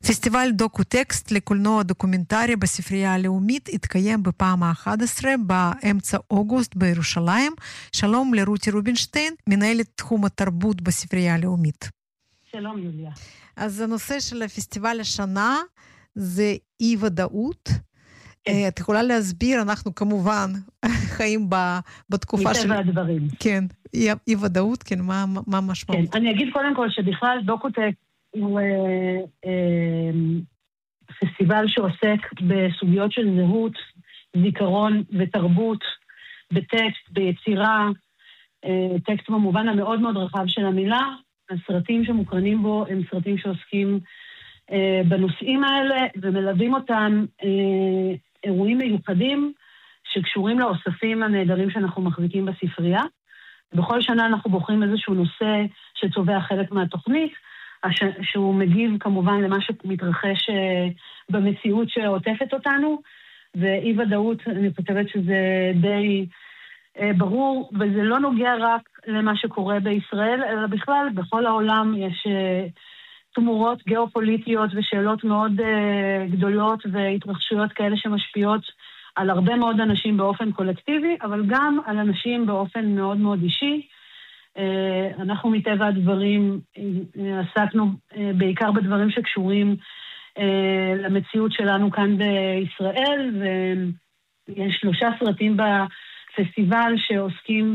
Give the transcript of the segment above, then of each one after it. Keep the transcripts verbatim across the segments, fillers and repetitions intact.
פסטיבל דוקו-טקסט לקולנוע דוקומנטרי בספרייה הלאומית התקיים בפעם ה-אחת עשרה באמצע אוגוסט בירושלים. שלום לרותי רובינשטיין, מנהלת תחום התרבות בספרייה הלאומית. שלום יוליה. אז הנושא של הפסטיבל השנה זה אי ודאות. כן. את יכולה להסביר, אנחנו כמובן חיים בתקופה של... מטבע הדברים. כן, אי ודאות, כן, מה, מה המשמעות? כן, אני אגיד קודם כל שבכלל דוקו-טקסט הוא אה, אה, פסטיבל שעוסק בסוגיות של זהות, זיכרון ותרבות, בטקסט, ביצירה, אה, טקסט במובן המאוד מאוד רחב של המילה. הסרטים שמוקרנים בו הם סרטים שעוסקים אה, בנושאים האלה ומלווים אותם אה, אירועים מיוחדים שקשורים לאוספים הנהדרים שאנחנו מחזיקים בספרייה. בכל שנה אנחנו בוחרים איזשהו נושא שצובע חלק מהתוכנית, שהוא מגיב כמובן למה שמתרחש במציאות שעוטפת אותנו, ואי ודאות, אני חושבת שזה די ברור, וזה לא נוגע רק למה שקורה בישראל, אלא בכלל בכל העולם יש תמורות גיאופוליטיות ושאלות מאוד גדולות והתרחשויות כאלה שמשפיעות על הרבה מאוד אנשים באופן קולקטיבי, אבל גם על אנשים באופן מאוד מאוד אישי. אנחנו מטבע הדברים עסקנו בעיקר בדברים שקשורים למציאות שלנו כאן בישראל, ויש שלושה סרטים בפסטיבל שעוסקים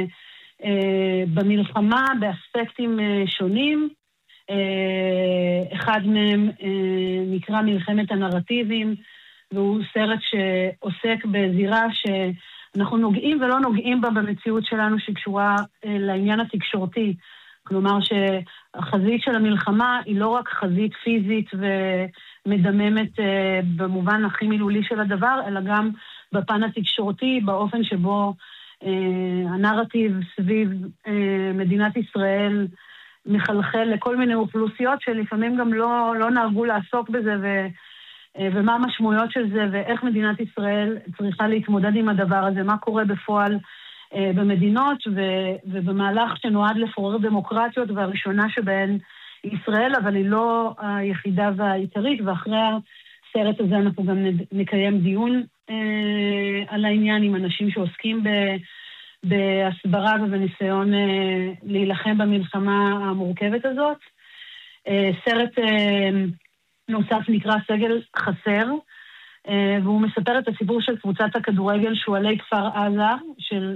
במלחמה באספקטים שונים. אחד מהם נקרא מלחמת הנרטיבים, והוא סרט שעוסק בזירה שאנחנו נוגעים ולא נוגעים בה במציאות שלנו שקשורה לעניין התקשורתי. כלומר שהחזית של המלחמה היא לא רק חזית פיזית ומדממת במובן הכי מילולי של הדבר, אלא גם בפן התקשורתי, באופן שבו הנרטיב סביב מדינת ישראל מחלחל לכל מיני אוכלוסיות שלפעמים גם לא, לא נהגו לעסוק בזה ו... ומה המשמעויות של זה, ואיך מדינת ישראל צריכה להתמודד עם הדבר הזה, מה קורה בפועל במדינות, ובמהלך שנועד לפורר דמוקרטיות, והראשונה שבהן ישראל, אבל היא לא היחידה והעיקרית, ואחרי הסרט הזה אנחנו גם נקיים דיון על העניין עם אנשים שעוסקים בהסברה ובניסיון להילחם במלחמה המורכבת הזאת. סרט נוסף נקרא סגל חסר, והוא מספר את הסיפור של קבוצת הכדורגל שועלי כפר עזה, של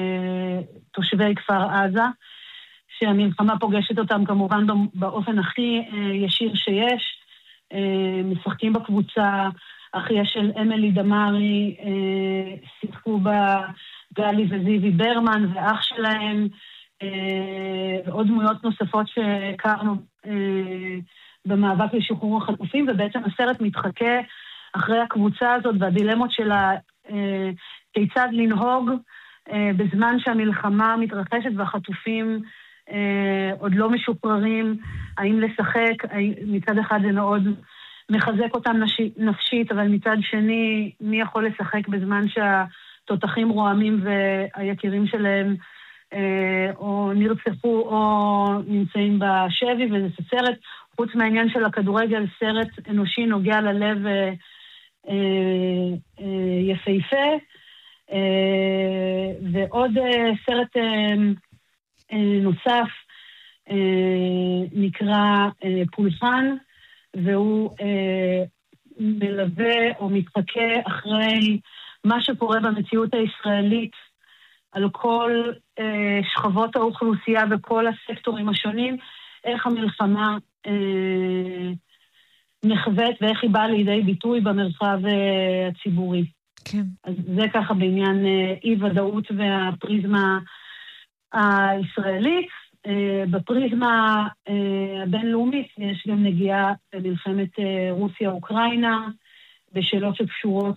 תושבי כפר עזה, שהמלחמה פוגשת אותם כמובן באופן הכי ישיר שיש. משחקים בקבוצה, אחיה של אמילי דמרי, שיחקו בה גלי וזיוי ברמן ואח שלהם, ועוד דמויות נוספות שהכרנו במאבק לשחרור החטופים, ובעצם הסרט מתחכה אחרי הקבוצה הזאת והדילמות שלה, כיצד לנהוג בזמן שהמלחמה מתרחשת והחטופים עוד לא משוחררים, האם לשחק, מצד אחד זה מאוד מחזק אותם נפשית, אבל מצד שני, מי יכול לשחק בזמן שהתותחים רועמים והיקירים שלהם או נרצחו או נמצאים בשבי, וזה סרט, חוץ מהעניין של הכדורגל, סרט אנושי נוגע ללב יפהפה, ועוד סרט נוסף נקרא פולחן, והוא מלווה או מתחכה אחרי מה שקורה במציאות הישראלית על כל שכבות האוכלוסייה וכל הסקטורים השונים, איך המלחמה נחוות ואיך היא באה לידי ביטוי במרחב הציבורי. כן. אז זה ככה בעניין אי ודאות והפריזמה הישראלית. בפריזמה הבינלאומית יש גם נגיעה במלחמת רוסיה-אוקראינה, בשאלות שקשורות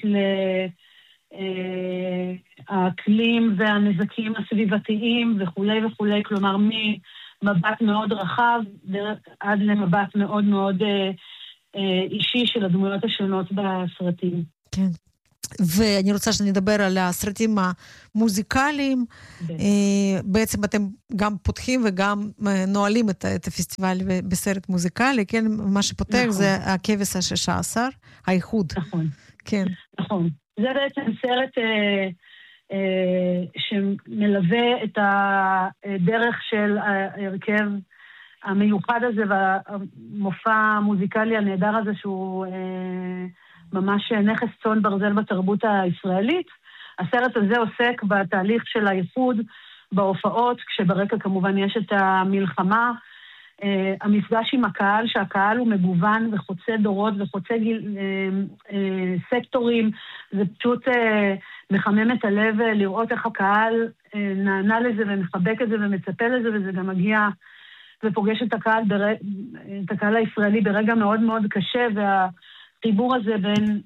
לאקלים והנזקים הסביבתיים וכולי וכולי, כלומר ממבט מאוד רחב עד למבט מאוד מאוד אישי של הדמויות השונות בסרטים. כן. ואני רוצה שנדבר על הסרטים המוזיקליים. בעצם אתם גם פותחים וגם נועלים את, את הפסטיבל בסרט מוזיקלי, כן? מה שפותח נכון. זה הכבש ה-שש עשרה, האיחוד. נכון. כן. נכון. זה בעצם סרט אה, אה, שמלווה את הדרך של ההרכב המיוחד הזה, והמופע המוזיקלי הנהדר הזה שהוא... אה, ממש נכס צאן ברזל בתרבות הישראלית. הסרט הזה עוסק בתהליך של האיחוד בהופעות, כשברקע כמובן יש את המלחמה, uh, המפגש עם הקהל, שהקהל הוא מגוון וחוצה דורות וחוצה גיל, uh, uh, סקטורים, זה פשוט uh, מחמם את הלב לראות איך הקהל uh, נענה לזה ומחבק את זה ומצפה לזה, וזה גם מגיע ופוגש את הקהל, בר... את הקהל הישראלי ברגע מאוד מאוד קשה, וה... החיבור הזה בין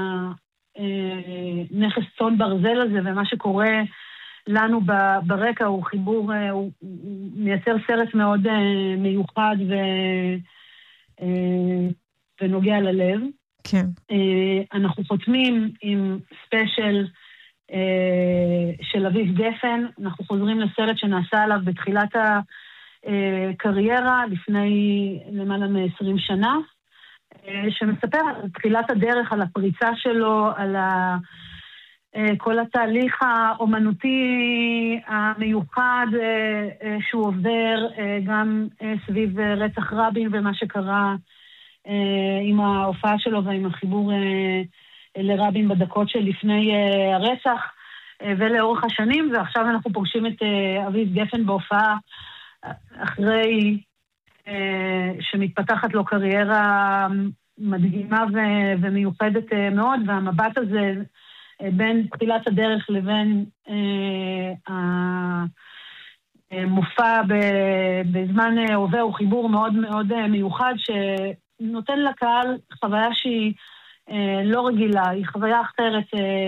הנכס צאן ברזל הזה ומה שקורה לנו ברקע הוא חיבור, הוא מייצר סרט מאוד מיוחד ונוגע ללב. כן. אנחנו חותמים עם ספיישל של אביב גפן, אנחנו חוזרים לסרט שנעשה עליו בתחילת הקריירה לפני למעלה מ-עשרים שנה. שמספר על תחילת הדרך, על הפריצה שלו, על ה... כל התהליך האומנותי המיוחד שהוא עובר, גם סביב רצח רבין ומה שקרה עם ההופעה שלו ועם החיבור לרבין בדקות שלפני הרצח ולאורך השנים, ועכשיו אנחנו פוגשים את אביב גפן בהופעה אחרי... שמתפתחת לו קריירה מדהימה ו- ומיוחדת מאוד, והמבט הזה בין תחילת הדרך לבין המופע בזמן הווה הוא חיבור מאוד מאוד מיוחד, שנותן לקהל חוויה שהיא לא רגילה, היא חוויה אחרת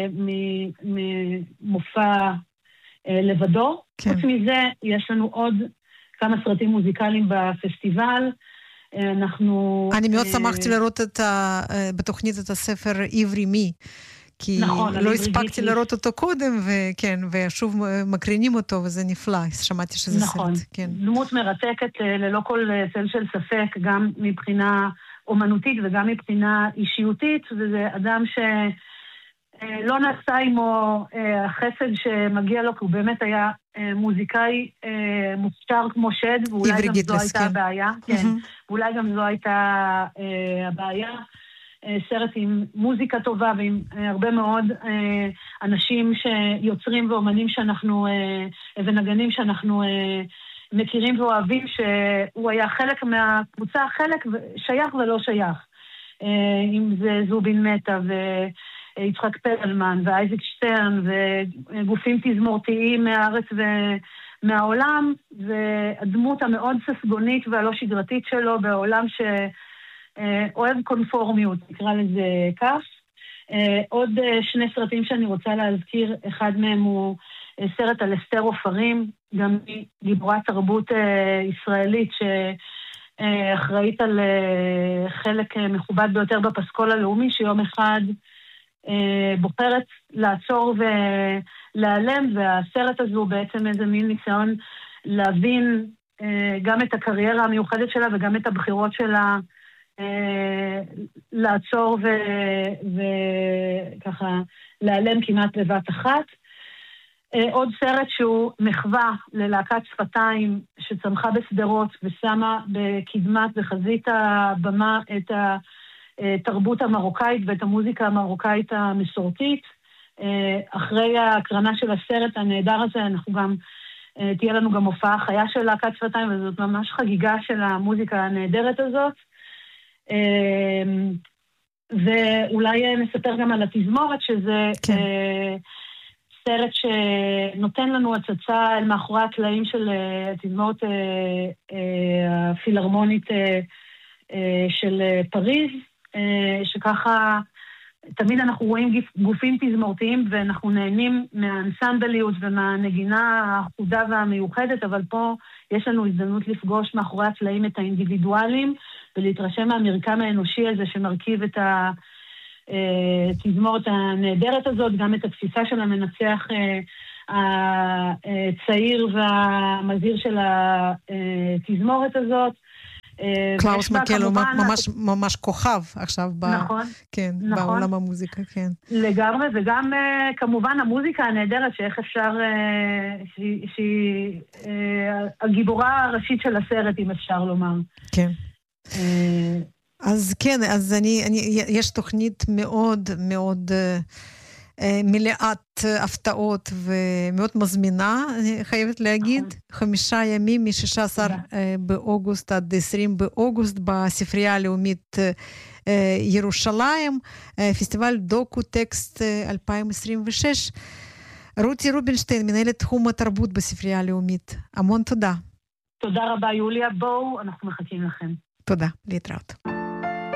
ממופע לבדו. כן. חוץ מזה, יש לנו עוד כמה סרטים מוזיקליים בפסטיבל. אנחנו... אני מאוד שמחתי לראות את ה... בתוכנית את הספר עברי מי, כי נכון, לא הספקתי לראות אותו קודם, וכן, ושוב מקרינים אותו, וזה נפלא. שמעתי שזה נכון. סרט. כן. דמות מרתקת ללא כל צל של ספק, גם מבחינה אומנותית וגם מבחינה אישיותית, וזה אדם ש... לא נעשה עמו החסד שמגיע לו, כי הוא באמת היה מוזיקאי מוכשר כמו שד, ואולי גם זו הייתה הבעיה. כן, ואולי גם זו הייתה הבעיה. סרט עם מוזיקה טובה ועם הרבה מאוד אנשים שיוצרים ואומנים שאנחנו, ונגנים שאנחנו מכירים ואוהבים, שהוא היה חלק מהקבוצה, חלק שייך ולא שייך. אם זה זובין מטה ו... יצחק פרלמן ואייזק שטרן וגופים תזמורתיים מהארץ ומהעולם, והדמות המאוד ססגונית והלא שגרתית שלו בעולם שאוהב קונפורמיות, נקרא לזה כך. עוד שני סרטים שאני רוצה להזכיר, אחד מהם הוא סרט על אסתר עופרים, גם גיבורת תרבות ישראלית שאחראית על חלק מכובד ביותר בפסקול הלאומי, שיום אחד בוחרת לעצור ולהיעלם, והסרט הזה הוא בעצם איזה מין ניסיון להבין גם את הקריירה המיוחדת שלה וגם את הבחירות שלה לעצור וככה להיעלם כמעט בבת אחת. עוד סרט שהוא מחווה ללהקת שפתיים שצמחה בסדרות ושמה בקדמת וחזית הבמה את ה תרבות המרוקאית ואת המוזיקה המרוקאית המסורתית. אחרי ההקרנה של הסרט הנהדר הזה, אנחנו גם, תהיה לנו גם הופעה חיה של להקת שפתיים, וזאת ממש חגיגה של המוזיקה הנהדרת הזאת. ואולי נספר גם על התזמורת, שזה כן. סרט שנותן לנו הצצה אל מאחורי הקלעים של התזמורת הפילהרמונית של פריז, שככה תמיד אנחנו רואים גופים תזמורתיים ואנחנו נהנים מהאנסמבליות ומהנגינה החודה והמיוחדת, אבל פה יש לנו הזדמנות לפגוש מאחורי הקלעים את האינדיבידואלים ולהתרשם מהמרקם האנושי הזה שמרכיב את התזמורת הנהדרת הזאת, גם את התפיסה של המנצח הצעיר והמזהיר של התזמורת הזאת. קלאוס מקל הוא ממש, ממש כוכב עכשיו נכון, ב... כן, נכון. בעולם המוזיקה, כן. לגמרי, וגם כמובן המוזיקה הנהדרת, שאיך אפשר, שהיא, שהיא הגיבורה הראשית של הסרט, אם אפשר לומר. כן. אז כן, אז אני, אני, יש תוכנית מאוד מאוד מלאת הפתעות ומאוד מזמינה, אני חייבת להגיד, חמישה ימים מ-שישה עשר באוגוסט עד עשרים באוגוסט בספרייה הלאומית ירושלים, פסטיבל דוקו טקסט אלפיים עשרים ושש. רותי רובינשטיין, מנהלת תחום התרבות בספרייה הלאומית. המון תודה. תודה רבה יוליה, בואו, אנחנו מחכים לכם. תודה, להתראות.